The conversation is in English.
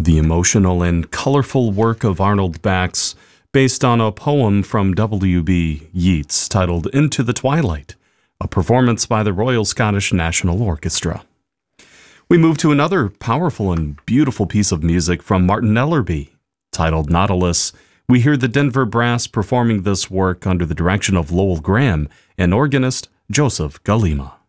The emotional and colorful work of Arnold Bax, based on a poem from W.B. Yeats titled Into the Twilight, a performance by the Royal Scottish National Orchestra. We move to another powerful and beautiful piece of music from Martin Ellerby, titled Nautilus. We hear the Denver Brass performing this work under the direction of Lowell Graham and organist Joseph Galima.